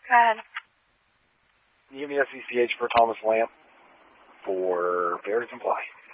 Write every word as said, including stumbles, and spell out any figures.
Go ahead. Give me S E C H for Thomas Lamp for Fair to Comply.